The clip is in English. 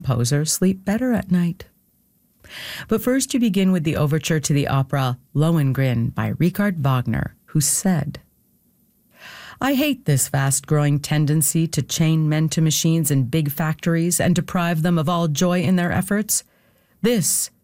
composer sleep better at night. But first you begin with the overture to the opera Lohengrin by Richard Wagner, who said, "I hate this fast-growing tendency to chain men to machines in big factories and deprive them of all joy in their efforts. This